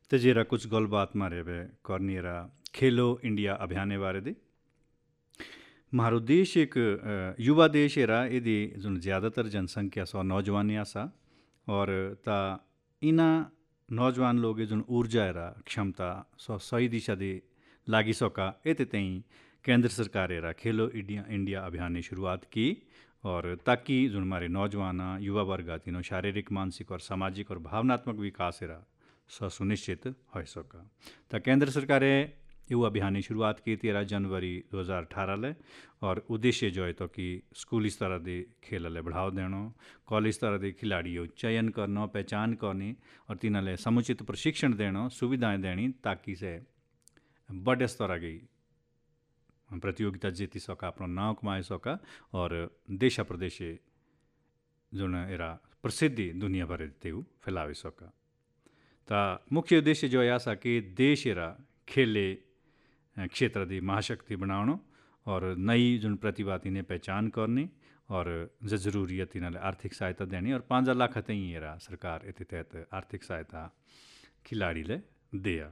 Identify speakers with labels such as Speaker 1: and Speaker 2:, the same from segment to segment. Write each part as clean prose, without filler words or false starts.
Speaker 1: ते जेरा कुछ गलबात मारे वे करनीरा खेलो इंडिया अभियान बारे दी। मारो देश एक युवा देश एरा यदि जो ज़्यादातर जनसंख्या सो नौजवान आसा और ता इना नौजवान लोग जो ऊर्जा एरा क्षमता सो सही दिशा दे लागी सका एते तई केंद्र सरकार एरा खेलो इंडिया अभियान ने शुरुआत की और ताकि जो हमारे नौजवान युवा वर्ग तीनों शारीरिक मानसिक और सामाजिक और भावनात्मक विकास एरा सुनिश्चित हो सका। ता केंद्र सरकार यू अभियान की शुरुआत की 13 जनवरी 2018 ले और उद्देश्य जो है तो कि स्कूली स्तर के खेल ले बढ़ावा देना, कॉलेज स्तर के खिलाड़ियों चयन करना, पहचान करनी और तिन्हें समुचित प्रशिक्षण देना, सुविधाएं देनी ताकि से बड़े स्तर की प्रतियोगिता जीती सका, अपना नाम कमाए सका और देश प्रदेश जो एरा प्रसिद्धि दुनिया भर फैलावे सका। ता मुख्य उद्देश्य जो है कि देश एरा खेले क्षेत्र की महाशक्ति बनाना और नई जो प्रतिभा तिन्हें पहचान करनी और जो जरूरी है तिन्हें आर्थिक सहायता देनी और 5 लाख तई एरा सरकार इस तहत आर्थिक सहायता खिलाड़ी ले दिया।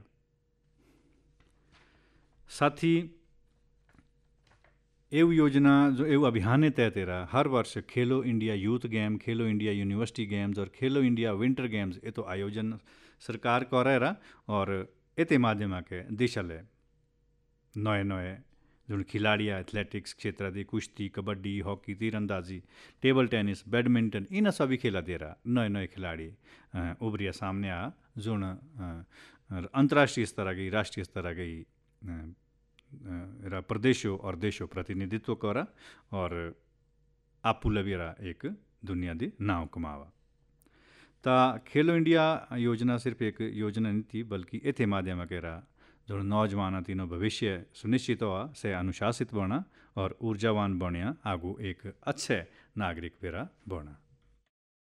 Speaker 1: साथ ही एव योजना जो एव अभियान तहत एरा हर वर्ष खेलो इंडिया यूथ गेम, खेलो इंडिया यूनिवर्सिटी गेम्स और खेलो इंडिया विंटर गेम्स ये तो आयोजन सरकार कर और इते माध्यम के दिशा ले नए नए जो खिलाड़ी एथलेटिक्स क्षेत्र की कुश्ती, कबड्डी, हॉकी, तीरंदाजी, टेबल टेनिस, बैडमिंटन इन सभी खेला दे रहा नए नए खिलाड़ी उभरिया सामने आ जो अंतर्राष्ट्रीय स्तर की राष्ट्रीय स्तर की प्रदेशों और देशों प्रतिनिधित्व करा और आपूला भी एक दुनिया दी नाव कमावा। ता खेलो इंडिया योजना सिर्फ एक योजना नहीं थी बल्कि इथे माध्यम के जो नौजवान तीनों भविष्य सुनिश्चित हुआ से अनुशासित बना और ऊर्जावान बनिया आगू एक अच्छे नागरिक पेरा बना।